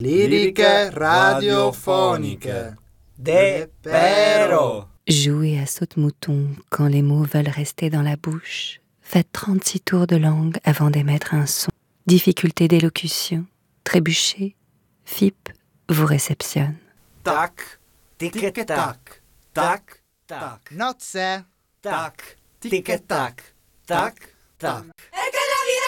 Liriche radiofoniche. De Pero. Jouez à saute-mouton quand les mots veulent rester dans la bouche. Faites 36 tours de langue avant d'émettre un son. Difficulté d'élocution, trébuchez, FIP vous réceptionne. Tac, tic-tac, tac, tac. Notze. Tac, tic-tac, tac, tac.